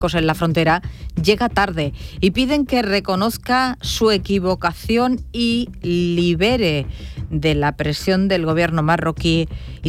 en la frontera llega tarde y piden que reconozca su equivocación y libere de la presión del gobierno marroquí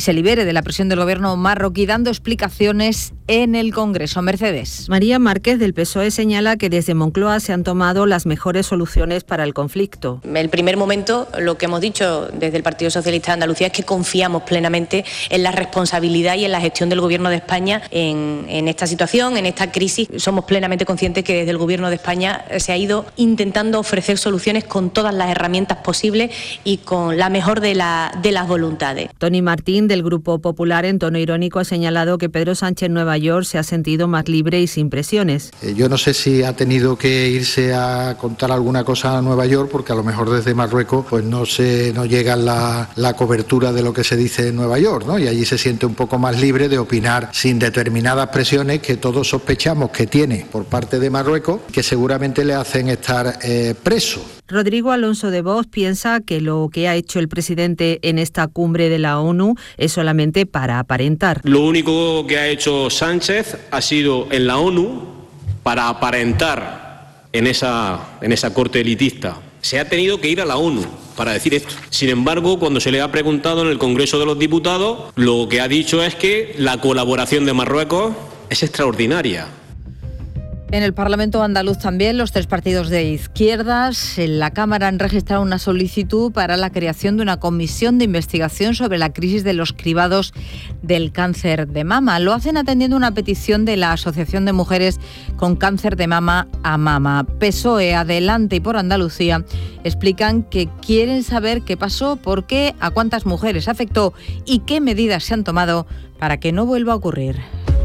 dando explicaciones en el Congreso. Mercedes. María Márquez del PSOE señala que desde Moncloa se han tomado las mejores soluciones para el conflicto. En el primer momento, lo que hemos dicho desde el Partido Socialista de Andalucía es que confiamos plenamente en la responsabilidad y en la gestión del Gobierno de España en esta situación, en esta crisis. Somos plenamente conscientes que desde el Gobierno de España se ha ido intentando ofrecer soluciones con todas las herramientas posibles y con la mejor de las voluntades. Tony Martín, del Grupo Popular, en tono irónico, ha señalado que Pedro Sánchez en Nueva York se ha sentido más libre y sin presiones. Yo no sé si ha tenido que irse a contar alguna cosa a Nueva York, porque a lo mejor desde Marruecos pues no llega la cobertura de lo que se dice en Nueva York, ¿no? Y allí se siente un poco más libre de opinar sin determinadas presiones que todos sospechamos que tiene por parte de Marruecos, que seguramente le hacen estar preso. Rodrigo Alonso de Vox piensa que lo que ha hecho el presidente en esta cumbre de la ONU es solamente para aparentar. Lo único que ha hecho Sánchez ha sido en la ONU para aparentar en esa corte elitista. Se ha tenido que ir a la ONU para decir esto. Sin embargo, cuando se le ha preguntado en el Congreso de los Diputados, lo que ha dicho es que la colaboración de Marruecos es extraordinaria. En el Parlamento andaluz también, los tres partidos de izquierdas en la Cámara han registrado una solicitud para la creación de una comisión de investigación sobre la crisis de los cribados del cáncer de mama. Lo hacen atendiendo una petición de la Asociación de Mujeres con Cáncer de Mama a Mama. PSOE, Adelante y Por Andalucía explican que quieren saber qué pasó, por qué, a cuántas mujeres afectó y qué medidas se han tomado para que no vuelva a ocurrir.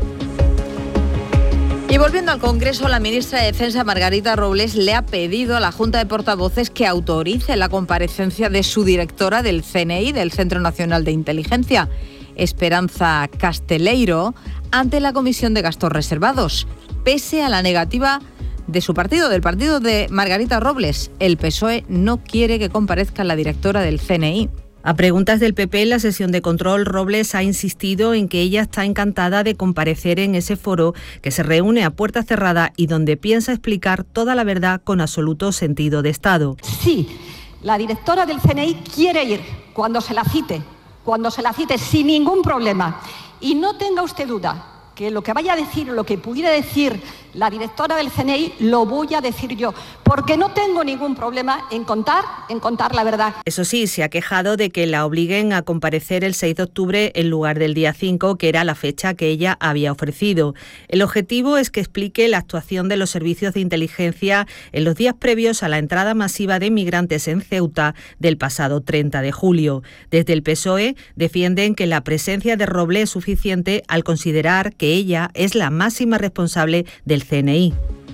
Y volviendo al Congreso, la ministra de Defensa, Margarita Robles, le ha pedido a la Junta de Portavoces que autorice la comparecencia de su directora del CNI, del Centro Nacional de Inteligencia, Esperanza Casteleiro, ante la Comisión de Gastos Reservados, pese a la negativa de su partido, del partido de Margarita Robles. El PSOE no quiere que comparezca la directora del CNI. A preguntas del PP en la sesión de control, Robles ha insistido en que ella está encantada de comparecer en ese foro que se reúne a puerta cerrada y donde piensa explicar toda la verdad con absoluto sentido de Estado. Sí, la directora del CNI quiere ir cuando se la cite sin ningún problema. Y no tenga usted duda que lo que vaya a decir, lo que pudiera decir la directora del CNI, lo voy a decir yo, porque no tengo ningún problema en contar la verdad. Eso sí, se ha quejado de que la obliguen a comparecer el 6 de octubre en lugar del día 5, que era la fecha que ella había ofrecido. El objetivo es que explique la actuación de los servicios de inteligencia en los días previos a la entrada masiva de inmigrantes en Ceuta del pasado 30 de julio. Desde el PSOE defienden que la presencia de Robles es suficiente al considerar que ella es la máxima responsable del CNI.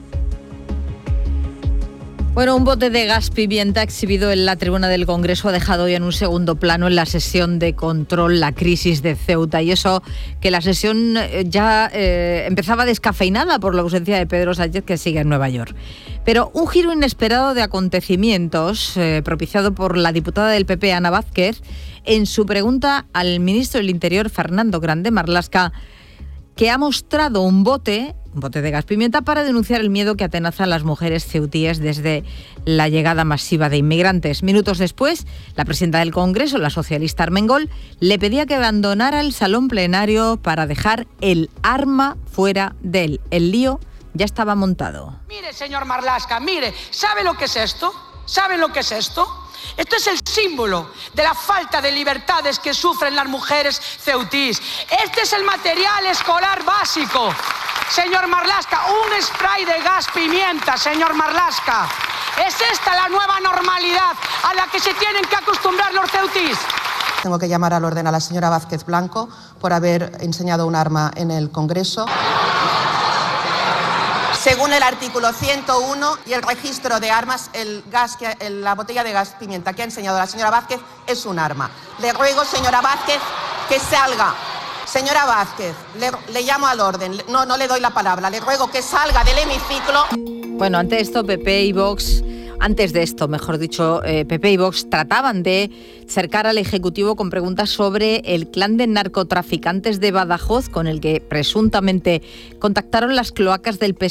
Bueno, un bote de gas pimienta exhibido en la tribuna del Congreso ha dejado ya en un segundo plano en la sesión de control la crisis de Ceuta. Y eso que la sesión ya empezaba descafeinada por la ausencia de Pedro Sánchez, que sigue en Nueva York. Pero un giro inesperado de acontecimientos, propiciado por la diputada del PP, Ana Vázquez, en su pregunta al ministro del Interior, Fernando Grande Marlaska, que ha mostrado un bote de gas pimienta para denunciar el miedo que atenaza a las mujeres ceutíes desde la llegada masiva de inmigrantes. Minutos después, la presidenta del Congreso, la socialista Armengol, le pedía que abandonara el salón plenario para dejar el arma fuera de él. El lío ya estaba montado. Mire, señor Marlaska, mire, ¿sabe lo que es esto? ¿Saben lo que es esto? Esto es el símbolo de la falta de libertades que sufren las mujeres ceutíes. Este es el material escolar básico. Señor Marlaska, un spray de gas pimienta, señor Marlaska. ¿Es esta la nueva normalidad a la que se tienen que acostumbrar los ceutíes? Tengo que llamar al orden a la señora Vázquez Blanco por haber enseñado un arma en el Congreso. Según el artículo 101 y el registro de armas, la botella de gas pimienta que ha enseñado la señora Vázquez es un arma. Le ruego, señora Vázquez, que salga. Señora Vázquez, le llamo al orden. No le doy la palabra. Le ruego que salga del hemiciclo. Bueno, ante esto, PP y Vox... Antes de esto, mejor dicho, PP y Vox trataban de cercar al Ejecutivo con preguntas sobre el clan de narcotraficantes de Badajoz, con el que presuntamente contactaron las cloacas del PSOE